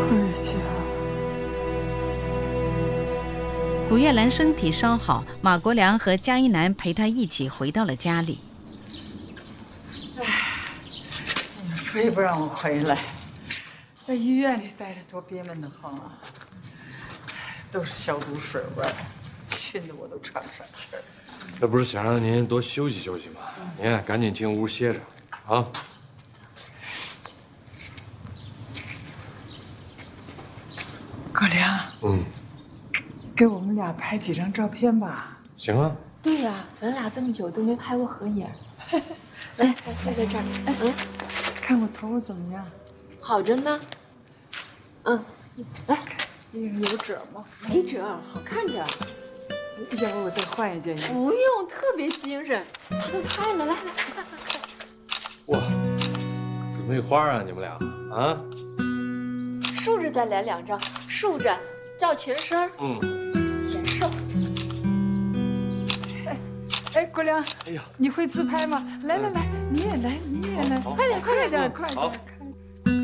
回家。 古月兰身体稍好，马国良和江一南陪她一起回到了家里。 你非不让我回来，在医院里待着多憋闷得慌啊！都是消毒水味儿，熏得我都喘不上气儿。 这不是想让您多休息休息吗？您看，赶紧进屋歇着，啊。 国良，给我们俩拍几张照片吧。 行啊。 对呀，咱俩这么久都没拍过合影。来，坐在这儿。 看我头发怎么样？ 好着呢。来， 衣上有褶吗？ 没褶，好看着。 要不我再换一件衣服？ 不用，特别精神。都拍了，来，快。 哇，姊妹花啊，你们俩啊？ 竖着再来2张，竖着照全身。显瘦。 哎，国良， 哎呀， 你会自拍吗？来，你也来， 快点， 快点。